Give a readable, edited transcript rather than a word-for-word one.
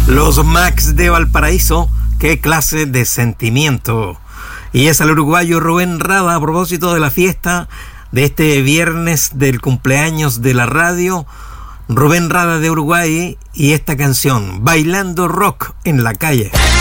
Los Max de Valparaíso, qué clase de sentimiento. Y es al uruguayo Rubén Rada, a propósito de la fiesta de este viernes del cumpleaños de la radio. Rubén Rada de Uruguay y esta canción, Bailando Rock en la Calle.